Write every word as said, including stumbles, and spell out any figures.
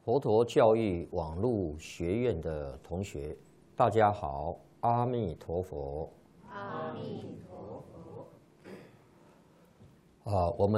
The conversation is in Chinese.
佛陀教育网络学院的同学，大家好，阿弥陀佛。 阿弥陀佛。 啊，我们